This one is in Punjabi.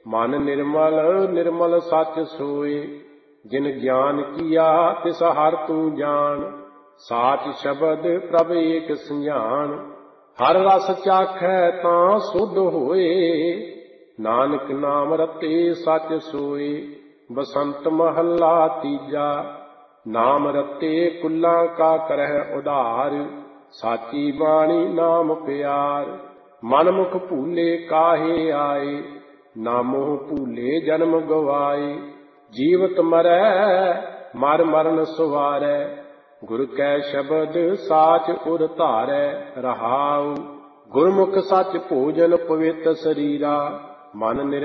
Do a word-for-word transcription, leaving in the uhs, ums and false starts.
ਮਨ ਨਿਰਮਲ ਨਿਰਮਲ ਸੱਚ ਸੋਏ, ਜਿਨ ਗਿਆਨ ਕੀਆ ਤਿਸ ਹਰ ਤੂੰ ਜਾਣ। ਸਾਚ ਸ਼ਬਦ ਪ੍ਰਭ ਏਕ ਸੰਜਾਨ, ਹਰ ਰਸ ਚਾਖੈ ਤਾਂ ਸੁਧ ਹੋਏ। ਨਾਨਕ ਨਾਮ ਰਤੇ ਸੱਚ ਸੋਏ, ਬਸੰਤ ਮਹੱਲਾ ਤੀਜਾ। ਨਾਮ ਰਤੇ ਕੁਲਾਂ ਕਾ ਕਰਹਿ ਉਧਾਰ, ਸਾਚੀ ਬਾਣੀ ਨਾਮ ਪਿਆਰ। ਮਨ ਮੁਖ ਭੂਲੇ ਕਾਹੇ ਆਏ, ਨਾਮੋ ਭੂਲੇ ਜਨਮ ਗਵਾਏ। ਜੀਵਤ ਮਰੈ ਮਰ ਮਰਨ ਸੁਵਾਰੈ, ਗੁਰ ਕੈ ਸ਼ਬਦ ਸਾਚ ਉਰ ਧਾਰੈ। ਰਹਾਉ ਗੁਰਮੁਖ ਸੱਚ ਭੋਜਨ ਪਵਿੱਤ ਸਰੀਰਾ, ਮਨ ਨਿਰ